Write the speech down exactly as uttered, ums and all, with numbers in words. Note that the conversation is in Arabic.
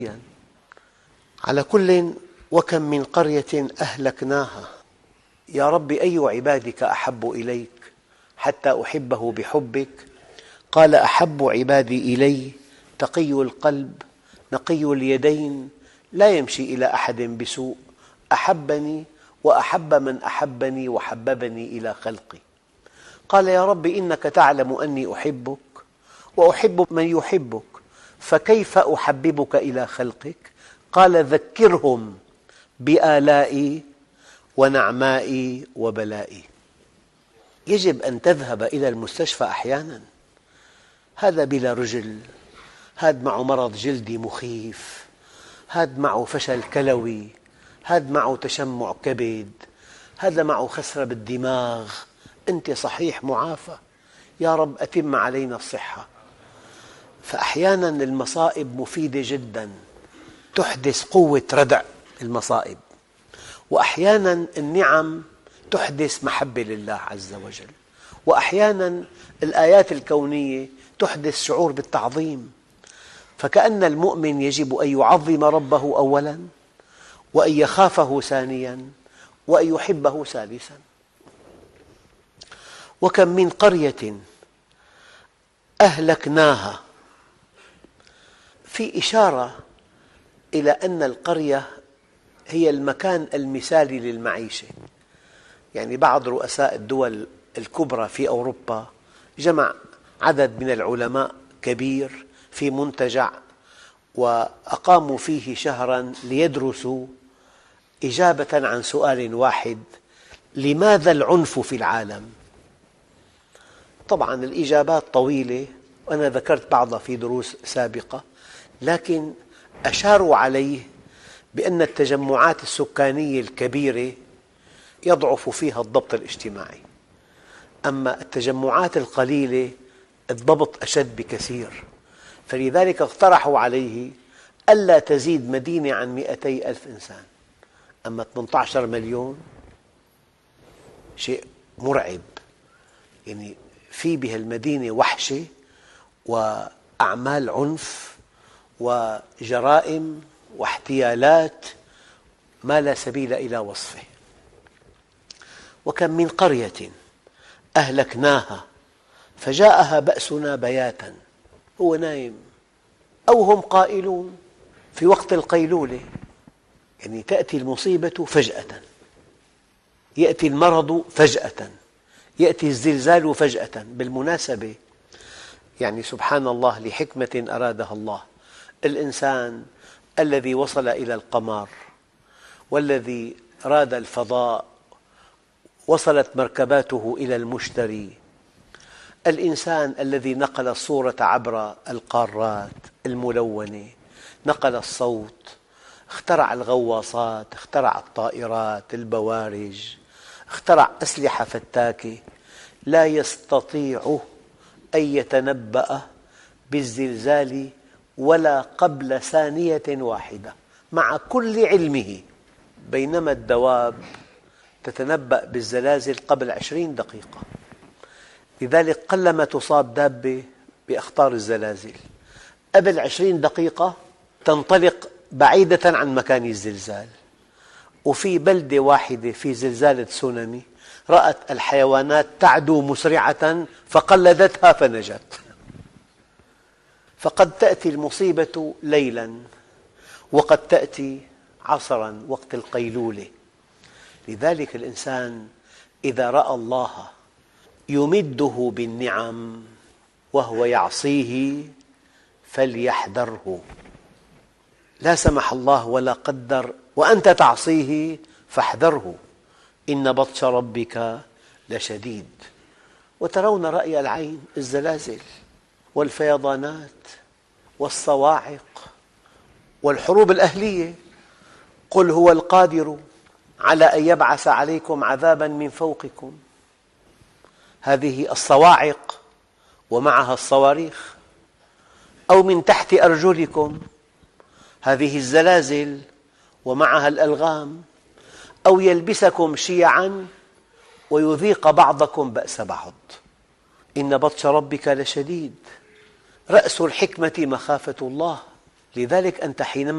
على كل، وكم من قرية أهلكناها. يا رب أي عبادك أحب إليك حتى أحبه بحبك؟ قال أحب عبادي إلي تقي القلب نقي اليدين لا يمشي إلى أحد بسوء أحبني وأحب من أحبني وحببني إلى خلقي. قال يا رب إنك تعلم أني أحبك وأحب من يحبك، فكيف أحببك إلى خلقك؟ قال ذكرهم بآلائي ونعمائي وبلائي. يجب أن تذهب إلى المستشفى أحياناً، هذا بلا رجل، هذا معه مرض جلدي مخيف، هذا معه فشل كلوي، هذا معه تشمع كبد، هذا معه خسرة بالدماغ، أنت صحيح معافى، يا رب أتم علينا الصحة. فأحياناً المصائب مفيدة جداً، تحدث قوة ردع المصائب، وأحياناً النعم تحدث محبة لله عز وجل، وأحياناً الآيات الكونية تحدث شعور بالتعظيم. فكأن المؤمن يجب أن يعظم ربه أولاً، وأن يخافه ثانياً، وأن يحبه ثالثاً. وكم من قرية أهلكناها، في إشارة إلى أن القرية هي المكان المثالي للمعيشة. يعني بعض رؤساء الدول الكبرى في أوروبا جمع عدد من العلماء كبير في منتجع، وأقاموا فيه شهراً ليدرسوا إجابة عن سؤال واحد: لماذا العنف في العالم؟ طبعاً الإجابات طويلة وأنا ذكرت بعضها في دروس سابقة، لكن أشاروا عليه بأن التجمعات السكانية الكبيرة يضعف فيها الضبط الاجتماعي، أما التجمعات القليلة الضبط أشد بكثير. فلذلك اقترحوا عليه ألا تزيد مدينة عن مئتي ألف إنسان، أما ثمانية عشر مليون شيء مرعب، يعني في بهالمدينة وحشة وأعمال عنف وجرائم واحتيالات ما لا سبيل إلى وصفه. وكم من قرية أهلكناها فجاءها بأسنا بياتاً، هو نايم أو هم قائلون في وقت القيلولة. يعني تأتي المصيبة فجأة، يأتي المرض فجأة، يأتي الزلزال فجأة. بالمناسبة يعني سبحان الله لحكمة أرادها الله، الإنسان الذي وصل إلى القمر والذي راد الفضاء وصلت مركباته إلى المشتري، الإنسان الذي نقل الصورة عبر القارات الملونة، نقل الصوت، اخترع الغواصات، اخترع الطائرات، البوارج، اخترع أسلحة فتاكة، لا يستطيع أن يتنبأ بالزلزال ولا قبل ثانية واحدة مع كل علمه، بينما الدواب تتنبأ بالزلازل قبل عشرين دقيقة. لذلك قلما تصاب دابة بأخطار الزلازل، قبل عشرين دقيقة تنطلق بعيدة عن مكان الزلزال. وفي بلدة واحدة في زلزال تسونامي رأت الحيوانات تعدو مسرعة فقلدتها فنجت. فقد تأتي المصيبة ليلاً وقد تأتي عصراً وقت القيلولة. لذلك الإنسان إذا رأى الله يمده بالنعم وهو يعصيه فليحذره، لا سمح الله ولا قدر وأنت تعصيه فاحذره، إن بطش ربك لشديد. وترون رأي العين الزلازل والفيضانات والصواعق والحروب الأهلية. قل هو القادر على أن يبعث عليكم عذاباً من فوقكم، هذه الصواعق ومعها الصواريخ، أو من تحت أرجلكم، هذه الزلازل ومعها الألغام، أو يلبسكم شيعاً ويذيق بعضكم بأس بعض، إن بطش ربك لشديد. رأس الحكمة مخافة الله، لذلك أنت حينما